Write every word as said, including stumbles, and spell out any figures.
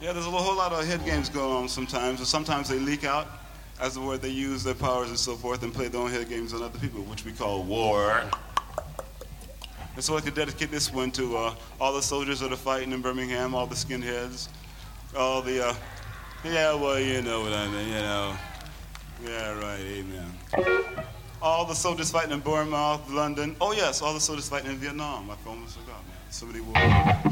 Yeah, there's a whole lot of head games going on sometimes, and sometimes they leak out as the word they use their powers and so forth and play their own head games on other people, which we call war. And so I could dedicate this one to uh, all the soldiers that are fighting in Birmingham, all the skinheads, all the, uh, yeah, well, you know what I mean, you know. Yeah, right, amen. All the soldiers fighting in Bournemouth, London. Oh, yes, all the soldiers fighting in Vietnam. I almost forgot, man. So many wars.